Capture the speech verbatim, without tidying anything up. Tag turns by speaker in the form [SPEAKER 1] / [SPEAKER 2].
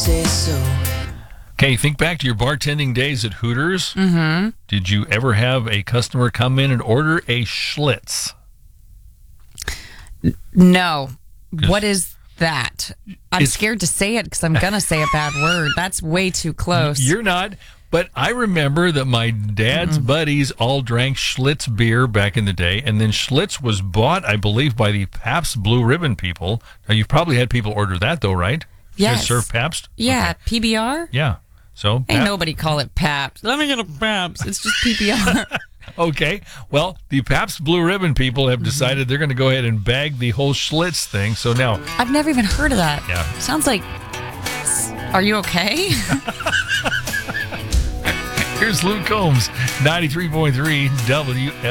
[SPEAKER 1] say so.
[SPEAKER 2] Okay, think back to your bartending days at Hooters.
[SPEAKER 3] Mm-hmm.
[SPEAKER 2] Did you ever have a customer come in and order a Schlitz?
[SPEAKER 3] No. What is that? I'm
[SPEAKER 2] It's-
[SPEAKER 3] scared to say it because I'm going to say a bad word. That's way too close.
[SPEAKER 2] You're not, but I remember that my dad's buddies all drank Schlitz beer back in the day, and then Schlitz was bought, I believe, by the Pabst Blue Ribbon people. Now, you've probably had people order that, though, right?
[SPEAKER 3] Yes.
[SPEAKER 2] To serve Pabst?
[SPEAKER 3] Yeah,
[SPEAKER 2] Okay.
[SPEAKER 3] P B R?
[SPEAKER 2] Yeah. So,
[SPEAKER 3] Ain't
[SPEAKER 2] Pab-
[SPEAKER 3] nobody call it Pabst. Let me get a Pabst. It's just P B R.
[SPEAKER 2] okay. Well, the Pabst Blue Ribbon people have decided they're going to go ahead and bag the whole Schlitz thing. So now,
[SPEAKER 3] I've never even heard of that.
[SPEAKER 2] Yeah.
[SPEAKER 3] Sounds like, are you okay?
[SPEAKER 2] here's Luke Combs, ninety-three point three W